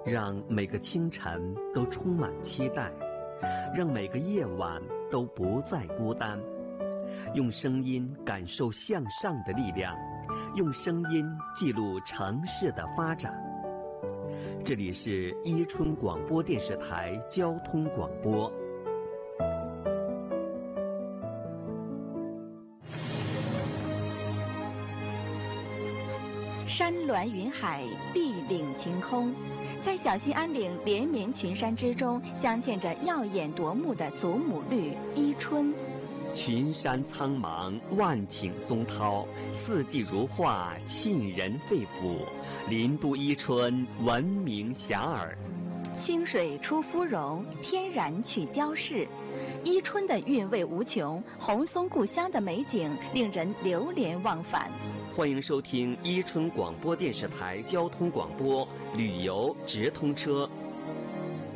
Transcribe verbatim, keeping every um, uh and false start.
让每个清晨都充满期待，让每个夜晚都不再孤单。用声音感受向上的力量，用声音记录城市的发展。这里是伊春广播电视台交通广播。 山峦云海，碧岭晴空，在小兴安岭连绵群山之中，镶嵌着耀眼夺目的祖母绿伊春。 群山苍茫，万顷松涛，四季如画，沁人肺腑。林都伊春，闻名遐迩。 清水出芙蓉，天然去雕饰。伊春的韵味无穷，红松故乡的美景令人流连忘返。 欢迎收听伊春广播电视台交通广播旅游直通车。